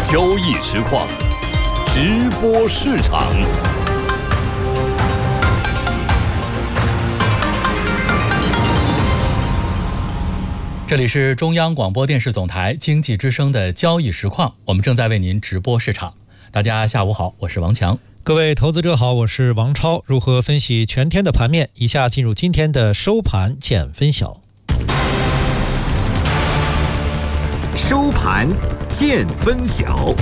交易实况，直播市场。 这里是中央广播电视总台经济之声的交易实况，我们正在为您直播市场。大家下午好，我是王强。 各位投资者好，我是王超。如何分析全天的盘面？以下进入今天的收盘见分晓。 收盘见分晓。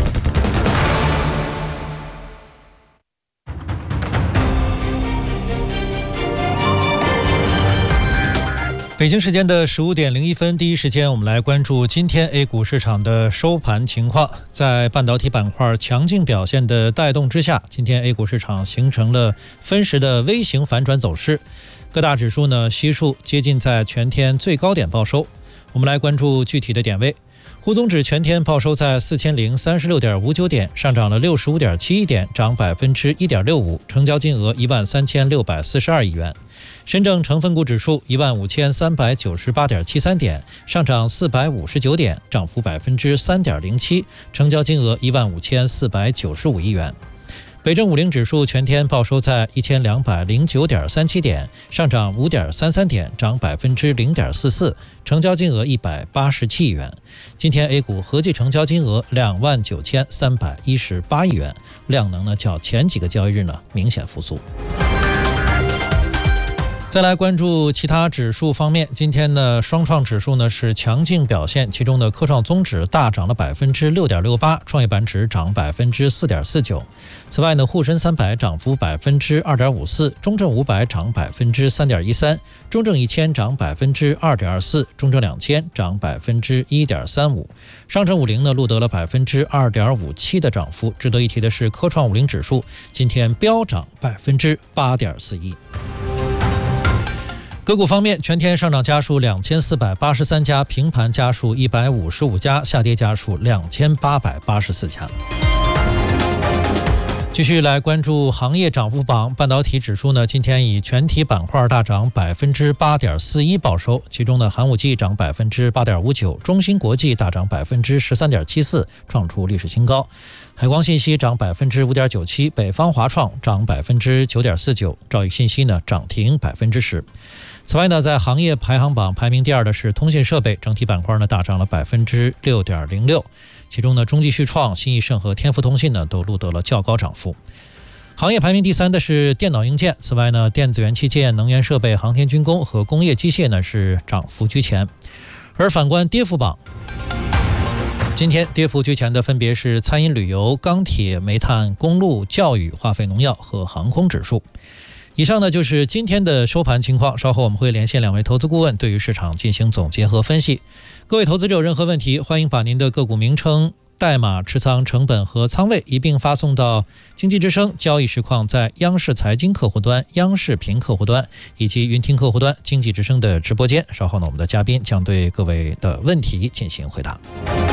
北京时间的15点01分，第一时间我们来关注今天 A 股市场的收盘情况。在半导体板块强劲表现的带动之下，今天 A 股市场形成了分时的微型反转走势，各大指数呢悉数接近在全天最高点报收。我们来关注具体的点位。沪综指全天报收在4036.59点，上涨了65.71点，涨 1.65%， 成交金额13642亿元。深证成分股指数15398.73点，上涨459点，涨幅 3.07%， 成交金额15495亿元。北证50指数全天报收在1209.37点，上涨5.33点，涨 0.44%， 成交金额187亿元。今天 A 股合计成交金额29318亿元，量能呢较前几个交易日呢明显复苏。再来关注其他指数方面，今天呢，双创指数呢是强劲表现，其中的科创综指大涨了 6.68%， 创业板指涨 4.49%。此外呢，沪深300涨幅 2.54%， 中证500涨 3.13%， 中证1000涨 2.24%， 中证2000涨 1.35%。上证50呢录得了 2.57% 的涨幅。值得一提的是，科创50指数今天飙涨 8.41%。个股方面，全天上涨家数2483家，平盘家数155家，下跌家数2884家。继续来关注行业涨幅榜，半导体指数呢，今天以全体板块大涨 8.41% 报收，其中呢，寒武纪涨 8.59%， 中芯国际大涨 13.74%， 创出历史新高。海光信息涨 5.97%， 北方华创涨 9.49%， 兆易信息呢涨停 10%。此外呢，在行业排行榜排名第二的是通信设备，整体板块呢大涨了 6.06%， 其中呢，中继旭创、新易盛和天福通信呢都录得了较高涨幅。行业排名第三的是电脑硬件，此外呢，电子元器件、能源设备、航天军工和工业机械呢是涨幅居前。而反观跌幅榜，今天跌幅居前的分别是餐饮旅游、钢铁、煤炭、公路、教育、化肥农药和航空指数。以上呢就是今天的收盘情况，稍后我们会连线两位投资顾问，对于市场进行总结和分析。各位投资者有任何问题，欢迎把您的个股名称、代码、持仓成本和仓位一并发送到经济之声交易实况在央视财经客户端、央视频客户端以及云听客户端经济之声的直播间。稍后呢，我们的嘉宾将对各位的问题进行回答。